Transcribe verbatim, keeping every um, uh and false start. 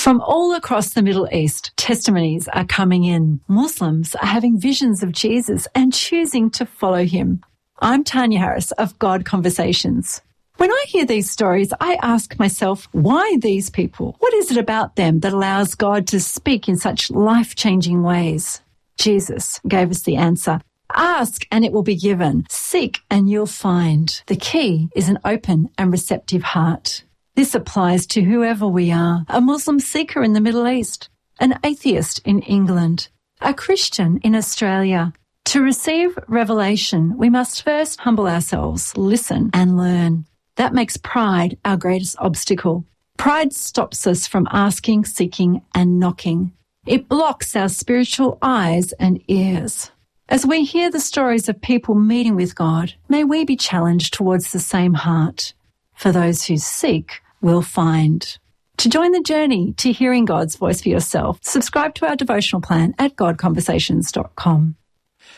From all across the Middle East, testimonies are coming in. Muslims are having visions of Jesus and choosing to follow him. I'm Tanya Harris of God Conversations. When I hear these stories, I ask myself, why these people? What is it about them that allows God to speak in such life-changing ways? Jesus gave us the answer. Ask and it will be given. Seek and you'll find. The key is an open and receptive heart. This applies to whoever we are, a Muslim seeker in the Middle East, an atheist in England, a Christian in Australia. To receive revelation, we must first humble ourselves, listen and learn. That makes pride our greatest obstacle. Pride stops us from asking, seeking and knocking. It blocks our spiritual eyes and ears. As we hear the stories of people meeting with God, may we be challenged towards the same heart. For those who seek will find. To join the journey to hearing God's voice for yourself, subscribe to our devotional plan at god conversations dot com.